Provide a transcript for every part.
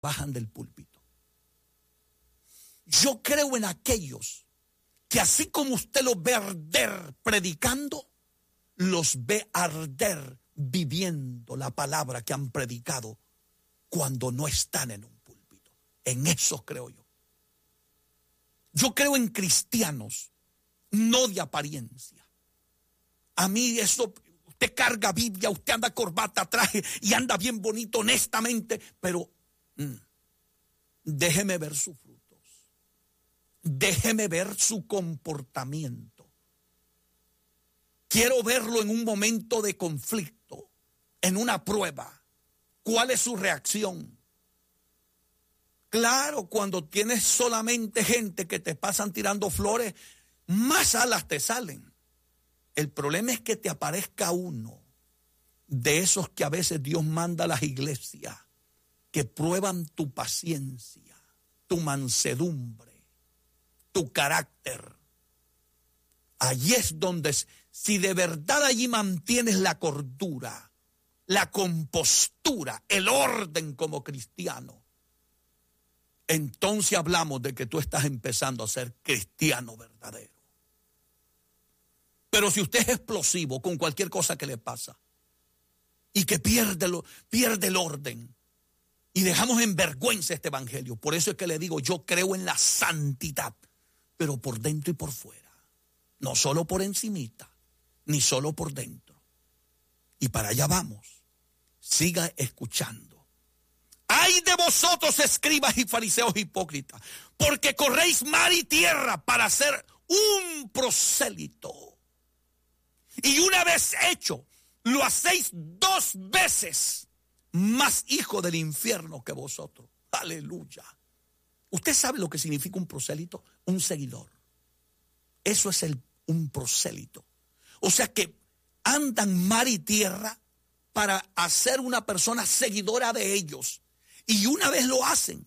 bajan del púlpito. Yo creo en aquellos que así como usted los ve arder predicando, los ve arder viviendo la palabra que han predicado cuando no están en un púlpito. En eso creo yo. Yo creo en cristianos, no de apariencia. A mí eso, usted carga Biblia, usted anda corbata, traje y anda bien bonito, honestamente, pero déjeme ver sus frutos. Déjeme ver su comportamiento. Quiero verlo en un momento de conflicto, en una prueba. ¿Cuál es su reacción? Claro, cuando tienes solamente gente que te pasan tirando flores, más alas te salen. El problema es que te aparezca uno de esos que a veces Dios manda a las iglesias, que prueban tu paciencia, tu mansedumbre, tu carácter. Allí es donde, si de verdad allí mantienes la cordura, la compostura, el orden como cristiano, entonces hablamos de que tú estás empezando a ser cristiano verdadero. Pero si usted es explosivo con cualquier cosa que le pasa y que pierde el orden y dejamos en vergüenza este evangelio, por eso es que le digo, yo creo en la santidad, pero por dentro y por fuera, no solo por encimita, ni solo por dentro. Y para allá vamos, siga escuchando. ¡Ay de vosotros, escribas y fariseos hipócritas! Porque corréis mar y tierra para ser un prosélito. Y una vez hecho, lo hacéis 2 veces más hijo del infierno que vosotros. ¡Aleluya! ¿Usted sabe lo que significa un prosélito? Un seguidor. Eso es un prosélito. O sea que andan mar y tierra para hacer una persona seguidora de ellos. Y una vez lo hacen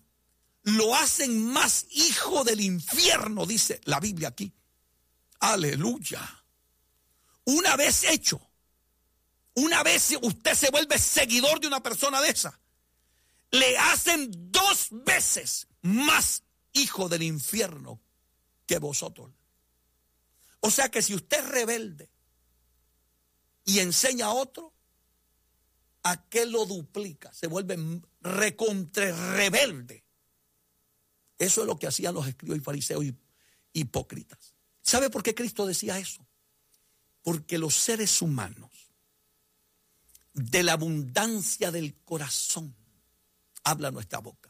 más hijo del infierno, dice la Biblia aquí. Aleluya. Una vez hecho, una vez usted se vuelve seguidor de una persona de esa, le hacen 2 veces más hijo del infierno que vosotros. O sea que si usted es rebelde y enseña a otro, aquel lo duplica, se vuelve recontra rebelde. Eso es lo que hacían los escribas y fariseos hipócritas. ¿Sabe por qué Cristo decía eso? Porque los seres humanos, de la abundancia del corazón, habla nuestra boca.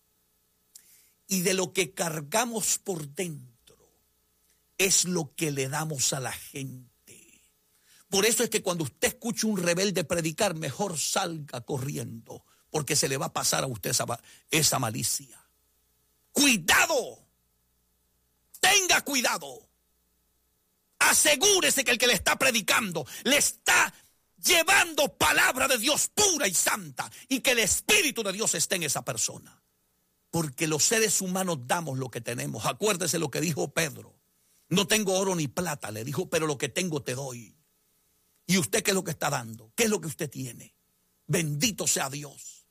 Y de lo que cargamos por dentro, es lo que le damos a la gente. Por eso es que cuando usted escucha un rebelde predicar, mejor salga corriendo, porque se le va a pasar a usted esa malicia. ¡Cuidado! ¡Tenga cuidado! Asegúrese que el que le está predicando le está llevando palabra de Dios pura y santa, y que el Espíritu de Dios esté en esa persona. Porque los seres humanos damos lo que tenemos. Acuérdese lo que dijo Pedro. No tengo oro ni plata, le dijo, pero lo que tengo te doy. ¿Y usted qué es lo que está dando? ¿Qué es lo que usted tiene? Bendito sea Dios.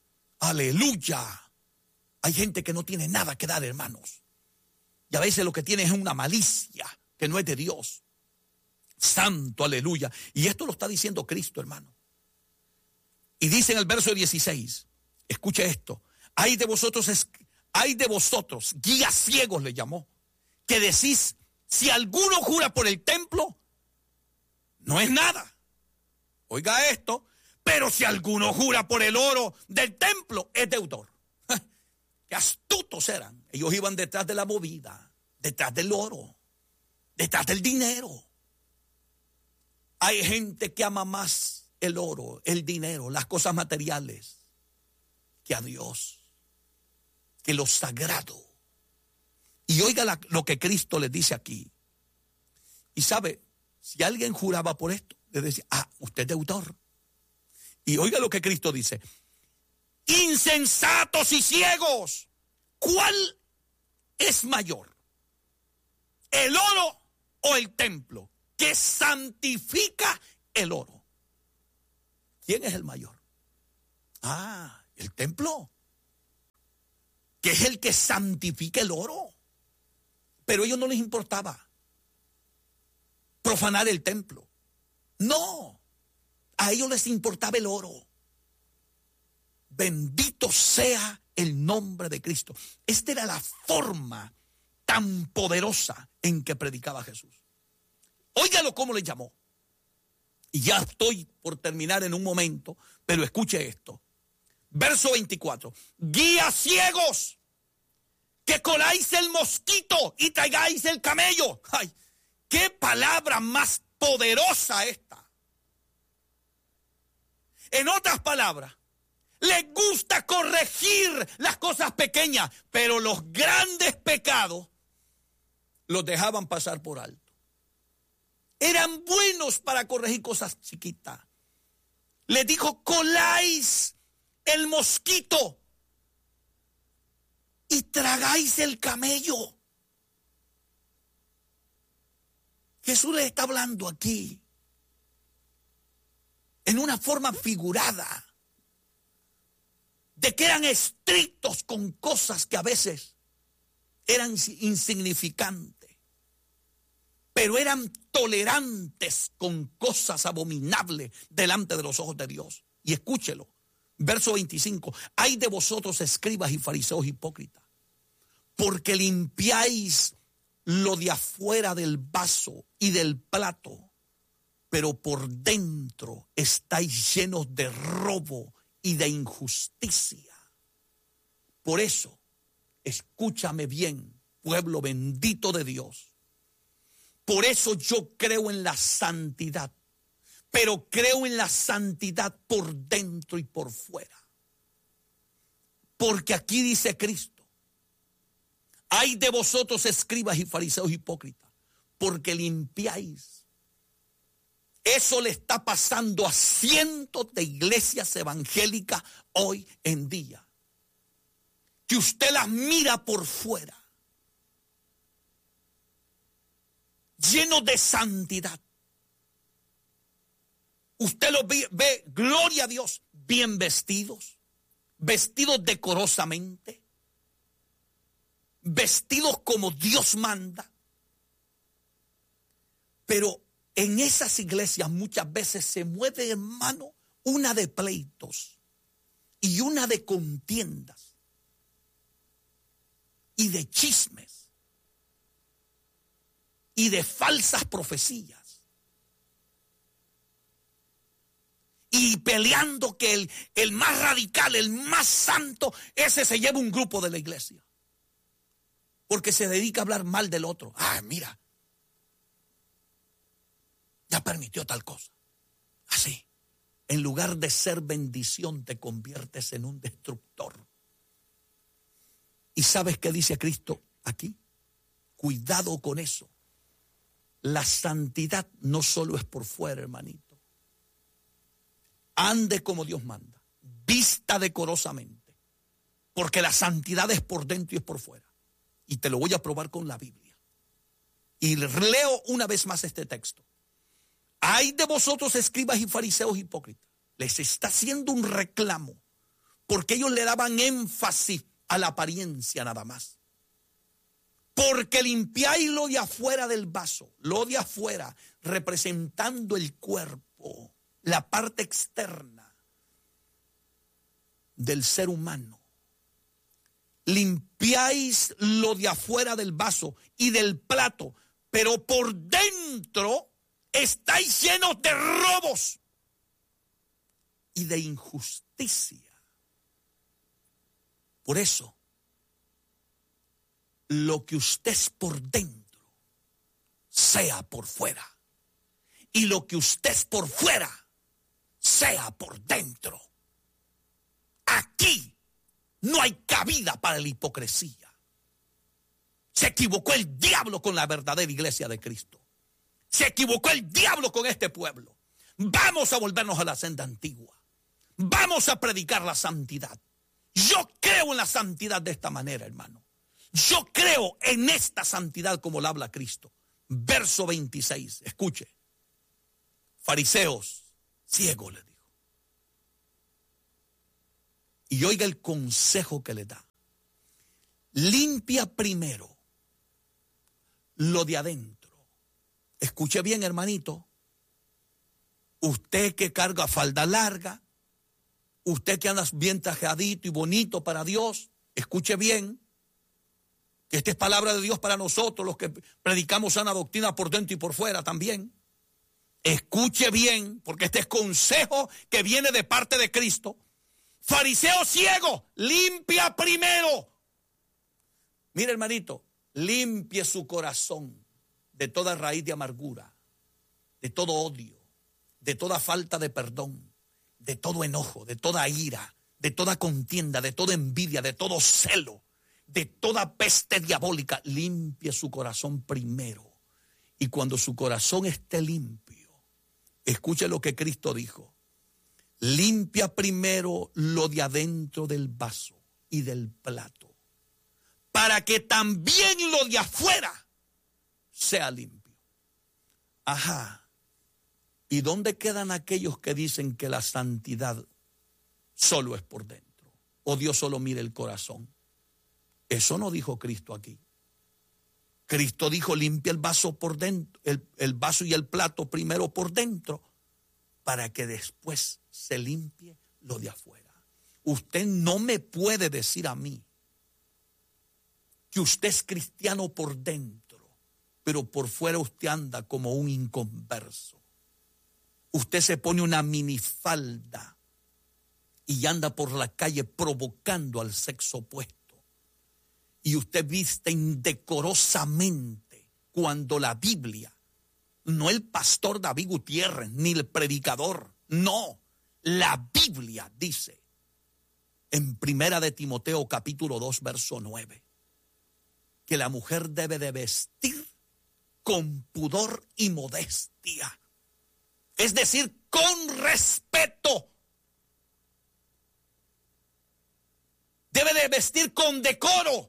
Aleluya. Hay gente que no tiene nada que dar, hermanos. Y a veces lo que tiene es una malicia que no es de Dios. Santo, aleluya. Y esto lo está diciendo Cristo, hermano. Y dice en el verso 16, escuche esto. Hay de vosotros, guías ciegos le llamó, que decís, si alguno jura por el templo, no es nada. Oiga esto, pero si alguno jura por el oro del templo, es deudor. Qué astutos eran. Ellos iban detrás de la movida, detrás del oro, detrás del dinero. Hay gente que ama más el oro, el dinero, las cosas materiales, que a Dios, que lo sagrado. Y oiga lo que Cristo les dice aquí. Y sabe, si alguien juraba por esto, le decía, usted es deudor. Y oiga lo que Cristo dice. Insensatos y ciegos, ¿cuál es mayor? ¿El oro o el templo que santifica el oro? ¿Quién es el mayor? El templo. que es el que santifica el oro. Pero a ellos no les importaba profanar el templo. No, a ellos les importaba el oro. Bendito sea el nombre de Cristo. Esta era la forma tan poderosa en que predicaba Jesús. Óigalo cómo le llamó. Y ya estoy por terminar en un momento, pero escuche esto. Verso 24. Guías ciegos, que coláis el mosquito y traigáis el camello. ¡Ay! ¡Qué palabra más poderosa esta! En otras palabras, les gusta corregir las cosas pequeñas, pero los grandes pecados los dejaban pasar por alto. Eran buenos para corregir cosas chiquitas. Les dijo, coláis el mosquito y tragáis el camello. Jesús les está hablando aquí en una forma figurada de que eran estrictos con cosas que a veces eran insignificantes, pero eran tolerantes con cosas abominables delante de los ojos de Dios. Y escúchelo, verso 25, ay de vosotros escribas y fariseos hipócritas, porque limpiáis lo de afuera del vaso y del plato, pero por dentro estáis llenos de robo y de injusticia. Por eso, escúchame bien, pueblo bendito de Dios. Por eso yo creo en la santidad, pero creo en la santidad por dentro y por fuera. Porque aquí dice Cristo, ay de vosotros escribas y fariseos hipócritas, porque limpiáis. Eso le está pasando a cientos de iglesias evangélicas hoy en día. Que usted las mira por fuera, lleno de santidad. Usted los ve, gloria a Dios, bien vestidos, vestidos decorosamente, vestidos como Dios manda. Pero en esas iglesias muchas veces se mueve, hermano, una de pleitos y una de contiendas y de chismes y de falsas profecías y peleando que el más radical, el más santo, ese se lleva un grupo de la iglesia porque se dedica a hablar mal del otro. Ah, mira, ya permitió tal cosa. Así, en lugar de ser bendición, te conviertes en un destructor. ¿Y sabes qué dice Cristo aquí? Cuidado con eso. La santidad no solo es por fuera, hermanito. Ande como Dios manda. Vista decorosamente. Porque la santidad es por dentro y es por fuera. Y te lo voy a probar con la Biblia. Y leo una vez más este texto. Ay de vosotros escribas y fariseos hipócritas. Les está haciendo un reclamo. Porque ellos le daban énfasis a la apariencia nada más. Porque limpiáis lo de afuera del vaso, lo de afuera, representando el cuerpo, la parte externa del ser humano. Limpiáis lo de afuera del vaso y del plato, pero por dentro estáis llenos de robos y de injusticia. Por eso, lo que usted es por dentro, sea por fuera. Y lo que usted es por fuera, sea por dentro. Aquí no hay cabida para la hipocresía. Se equivocó el diablo con la verdadera iglesia de Cristo. Se equivocó el diablo con este pueblo. Vamos a volvernos a la senda antigua. Vamos a predicar la santidad. Yo creo en la santidad de esta manera, hermano. Yo creo en esta santidad como la habla Cristo. Verso 26, escuche. Fariseos, ciegos, le dijo. Y oiga el consejo que le da. Limpia primero lo de adentro. Escuche bien, hermanito. Usted que carga falda larga, usted que anda bien trajeadito y bonito para Dios, escuche bien, que esta es palabra de Dios para nosotros, los que predicamos sana doctrina por dentro y por fuera también. Escuche bien, porque este es consejo que viene de parte de Cristo. Fariseo ciego, limpia primero. Mire, hermanito, limpie su corazón de toda raíz de amargura, de todo odio, de toda falta de perdón, de todo enojo, de toda ira, de toda contienda, de toda envidia, de todo celo, de toda peste diabólica. Limpie su corazón primero. Y cuando su corazón esté limpio, escuche lo que Cristo dijo. Limpia primero lo de adentro del vaso y del plato, para que también lo de afuera sea limpio. Ajá. ¿Y dónde quedan aquellos que dicen que la santidad solo es por dentro? O Dios solo mira el corazón. Eso no dijo Cristo aquí. Cristo dijo, limpia el vaso por dentro, el vaso y el plato primero por dentro, para que después se limpie lo de afuera. Usted no me puede decir a mí que usted es cristiano por dentro, pero por fuera usted anda como un inconverso. Usted se pone una minifalda y anda por la calle provocando al sexo opuesto. Y usted viste indecorosamente cuando la Biblia, no el pastor David Gutiérrez, ni el predicador, no, la Biblia dice en 1 Timoteo capítulo 2 verso 9, que la mujer debe de vestir con pudor y modestia. Es decir, con respeto. Debe de vestir con decoro.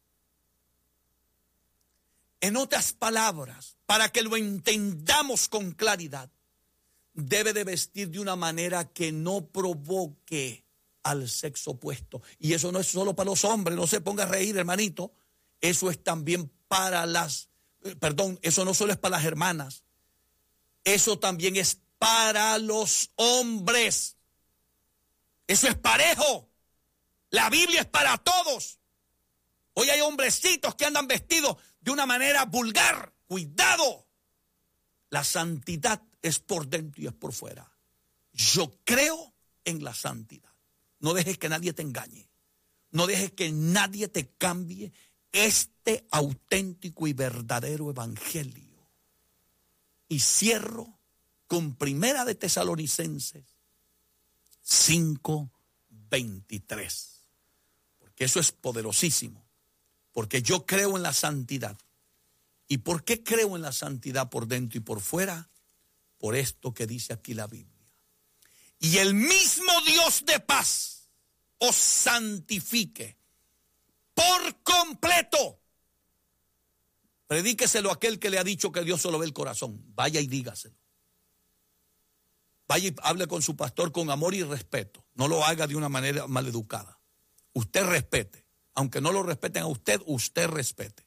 En otras palabras, para que lo entendamos con claridad, debe de vestir de una manera que no provoque al sexo opuesto. Y eso no es solo para los hombres, no se ponga a reír, hermanito. Eso es también para eso no solo es para las hermanas. Eso también es para los hombres. Eso es parejo. La Biblia es para todos. Hoy hay hombrecitos que andan vestidos de una manera vulgar. Cuidado. La santidad es por dentro y es por fuera. Yo creo en la santidad. No dejes que nadie te engañe. No dejes que nadie te cambie este auténtico y verdadero evangelio. Y cierro con 1 de Tesalonicenses 5:23. Porque eso es poderosísimo. Porque yo creo en la santidad. ¿Y por qué creo en la santidad por dentro y por fuera? Por esto que dice aquí la Biblia. Y el mismo Dios de paz os santifique por completo. Predíqueselo a aquel que le ha dicho que Dios solo ve el corazón. Vaya y dígaselo. Vaya y hable con su pastor con amor y respeto. No lo haga de una manera maleducada. Usted respete. Aunque no lo respeten a usted, usted respete.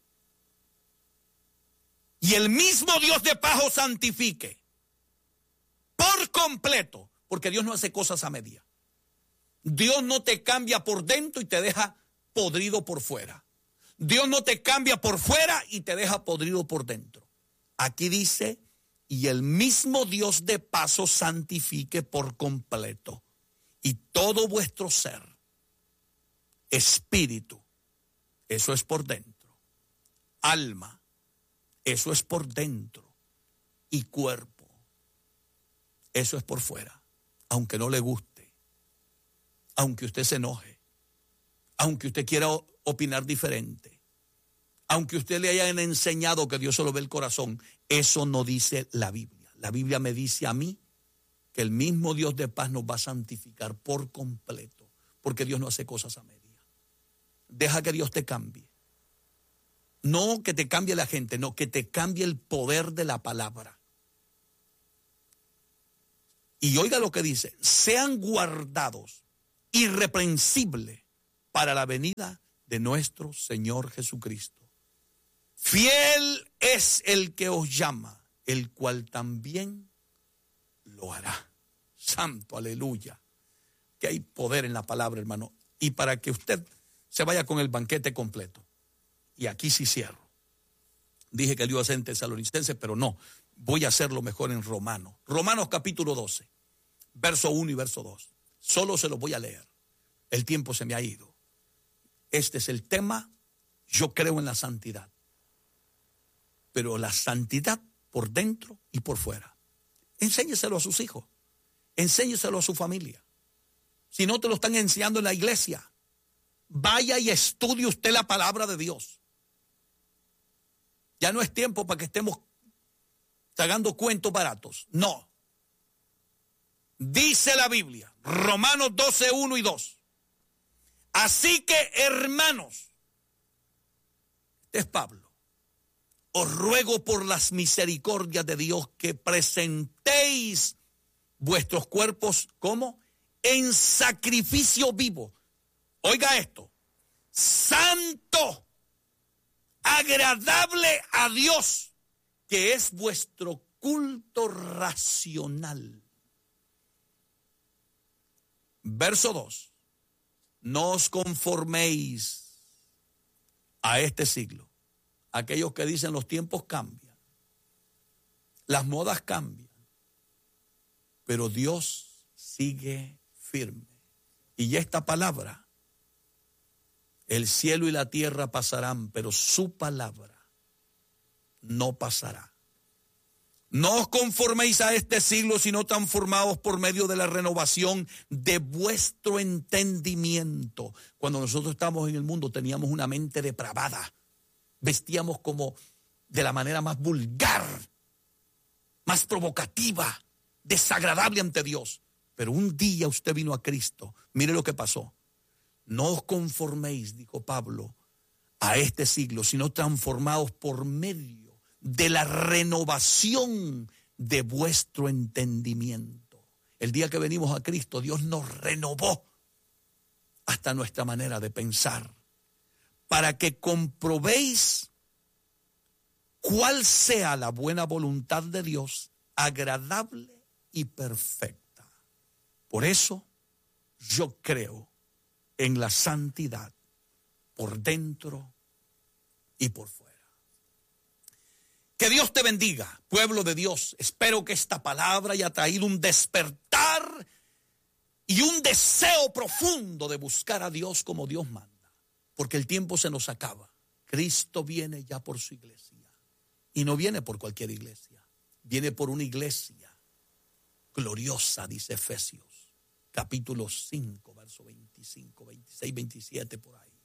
Y el mismo Dios de paz os santifique por completo, porque Dios no hace cosas a media. Dios no te cambia por dentro y te deja podrido por fuera. Dios no te cambia por fuera y te deja podrido por dentro. Aquí dice, y el mismo Dios de paz os santifique por completo, y todo vuestro ser, espíritu, eso es por dentro, alma, eso es por dentro, y cuerpo, eso es por fuera, aunque no le guste, aunque usted se enoje, aunque usted quiera opinar diferente, aunque usted le hayan enseñado que Dios solo ve el corazón, eso no dice la Biblia. La Biblia me dice a mí que el mismo Dios de paz nos va a santificar por completo, porque Dios no hace cosas a media. Deja que Dios te cambie. No que te cambie la gente, no, que te cambie el poder de la palabra. Y oiga lo que dice, sean guardados irreprensibles para la venida de nuestro Señor Jesucristo. Fiel es el que os llama, el cual también lo hará. Santo, aleluya. Que hay poder en la palabra, hermano. Y para que usted se vaya con el banquete completo. Y aquí sí cierro. Dije que lo iba a hacer en Tesalonicenses, pero no. Voy a hacerlo mejor en Romanos. Romanos capítulo 12, verso 1 y verso 2. Solo se los voy a leer. El tiempo se me ha ido. Este es el tema. Yo creo en la santidad. Pero la santidad por dentro y por fuera. Enséñeselo a sus hijos. Enséñeselo a su familia. Si no te lo están enseñando en la iglesia, vaya y estudie usted la palabra de Dios. Ya no es tiempo para que estemos sacando cuentos baratos. No. Dice la Biblia, Romanos 12, 1 y 2. Así que, hermanos, este es Pablo, os ruego por las misericordias de Dios que presentéis vuestros cuerpos, ¿cómo? En sacrificio vivo. Oiga esto, santo, agradable a Dios, que es vuestro culto racional. Verso 2. No os conforméis a este siglo. Aquellos que dicen los tiempos cambian, las modas cambian, pero Dios sigue firme. Y ya esta palabra, el cielo y la tierra pasarán, pero su palabra no pasará. No os conforméis a este siglo, sino transformaos por medio de la renovación de vuestro entendimiento. Cuando nosotros estábamos en el mundo teníamos una mente depravada. Vestíamos como de la manera más vulgar, más provocativa, desagradable ante Dios. Pero un día usted vino a Cristo. Mire lo que pasó. No os conforméis, dijo Pablo, a este siglo, sino transformaos por medio de la renovación de vuestro entendimiento. El día que venimos a Cristo, Dios nos renovó hasta nuestra manera de pensar, para que comprobéis cuál sea la buena voluntad de Dios, agradable y perfecta. Por eso yo creo en la santidad por dentro y por fuera. Que Dios te bendiga, pueblo de Dios. Espero que esta palabra haya traído un despertar y un deseo profundo de buscar a Dios como Dios manda. Porque el tiempo se nos acaba. Cristo viene ya por su iglesia. Y no viene por cualquier iglesia. Viene por una iglesia gloriosa, dice Efesios, capítulo 5, verso 25, 26, 27, por ahí.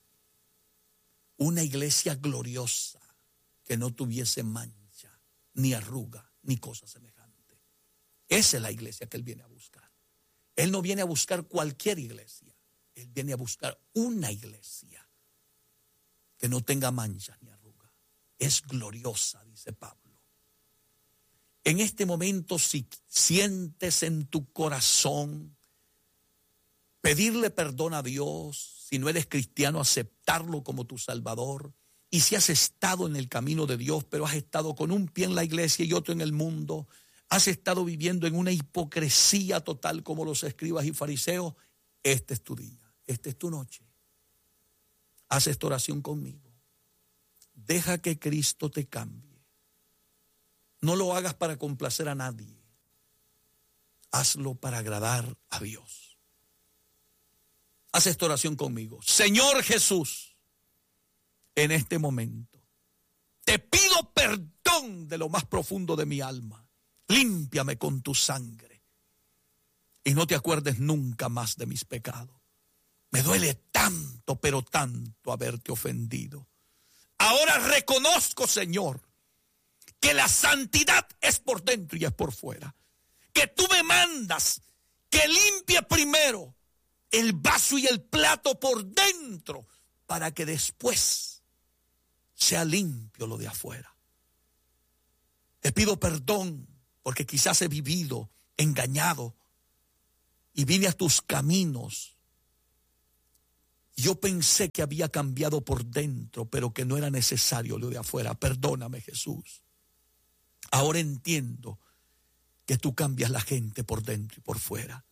Una iglesia gloriosa, que no tuviese mancha, ni arruga, ni cosa semejante. Esa es la iglesia que Él viene a buscar. Él no viene a buscar cualquier iglesia. Él viene a buscar una iglesia que no tenga mancha ni arruga. Es gloriosa, dice Pablo. En este momento, si sientes en tu corazón pedirle perdón a Dios, si no eres cristiano, aceptarlo como tu Salvador. Y si has estado en el camino de Dios, pero has estado con un pie en la iglesia y otro en el mundo, has estado viviendo en una hipocresía total como los escribas y fariseos, este es tu día, esta es tu noche. Haz esta oración conmigo. Deja que Cristo te cambie. No lo hagas para complacer a nadie. Hazlo para agradar a Dios. Haz esta oración conmigo. Señor Jesús, en este momento te pido perdón de lo más profundo de mi alma. Límpiame con tu sangre y no te acuerdes nunca más de mis pecados. Me duele tanto, pero tanto haberte ofendido. Ahora reconozco, Señor, que la santidad es por dentro y es por fuera. Que tú me mandas que limpie primero el vaso y el plato por dentro para que después sea limpio lo de afuera. Te pido perdón porque quizás he vivido engañado y vine a tus caminos Yo pensé que había cambiado por dentro, pero que no era necesario lo de afuera. Perdóname, Jesús. Ahora entiendo que tú cambias la gente por dentro y por fuera.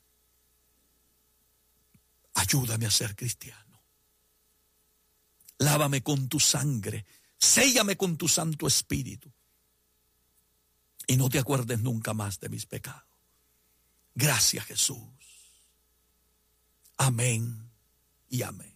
Ayúdame a ser cristiano. Lávame con tu sangre. Séllame con tu Santo Espíritu. Y no te acuerdes nunca más de mis pecados. Gracias, Jesús. Amén y amén.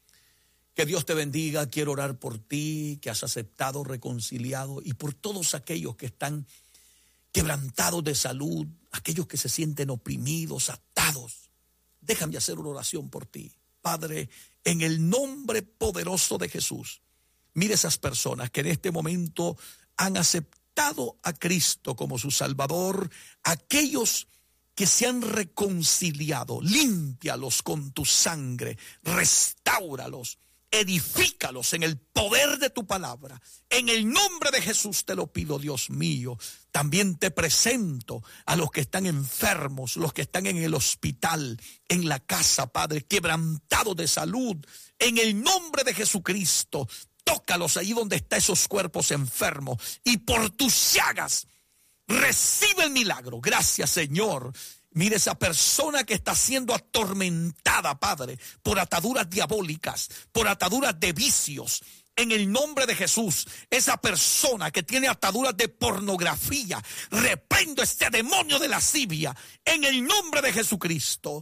Que Dios te bendiga. Quiero orar por ti, que has aceptado, reconciliado, y por todos aquellos que están quebrantados de salud, aquellos que se sienten oprimidos, atados. Déjame hacer una oración por ti. Padre, en el nombre poderoso de Jesús, mire esas personas que en este momento han aceptado a Cristo como su Salvador, aquellos que se han reconciliado, límpialos con tu sangre, restáuralos, edifícalos en el poder de tu palabra. En el nombre de Jesús te lo pido, Dios mío. También te presento a los que están enfermos, los que están en el hospital, en la casa, Padre, quebrantados de salud. En el nombre de Jesucristo, tócalos ahí donde están esos cuerpos enfermos, y por tus llagas recibe el milagro. Gracias, Señor. Mire esa persona que está siendo atormentada, Padre, por ataduras diabólicas, por ataduras de vicios. En el nombre de Jesús, esa persona que tiene ataduras de pornografía, reprendo este demonio de lascivia en el nombre de Jesucristo.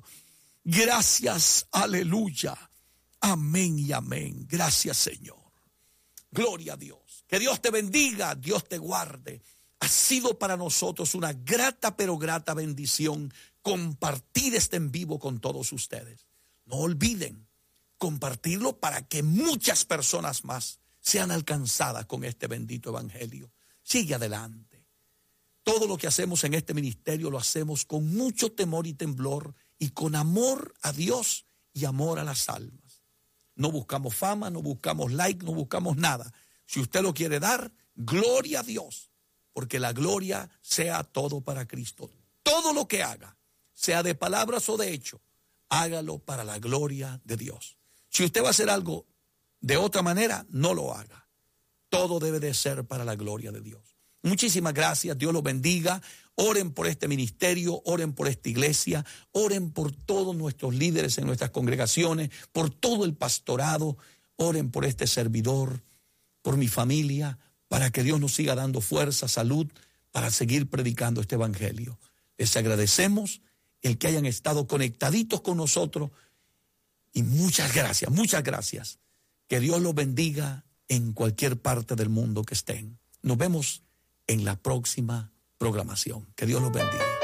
Gracias, aleluya. Amén y amén. Gracias, Señor. Gloria a Dios. Que Dios te bendiga, Dios te guarde. Ha sido para nosotros una grata pero grata bendición compartir este en vivo con todos ustedes. No olviden compartirlo para que muchas personas más sean alcanzadas con este bendito evangelio. Sigue adelante. Todo lo que hacemos en este ministerio lo hacemos con mucho temor y temblor y con amor a Dios y amor a las almas. No buscamos fama, no buscamos like, no buscamos nada. Si usted lo quiere dar, gloria a Dios. Porque la gloria sea todo para Cristo. Todo lo que haga, sea de palabras o de hecho, hágalo para la gloria de Dios. Si usted va a hacer algo de otra manera, no lo haga. Todo debe de ser para la gloria de Dios. Muchísimas gracias, Dios los bendiga. Oren por este ministerio, oren por esta iglesia, oren por todos nuestros líderes en nuestras congregaciones, por todo el pastorado, oren por este servidor, por mi familia, para que Dios nos siga dando fuerza, salud, para seguir predicando este evangelio. Les agradecemos el que hayan estado conectaditos con nosotros y muchas gracias, muchas gracias. Que Dios los bendiga en cualquier parte del mundo que estén. Nos vemos en la próxima programación. Que Dios los bendiga.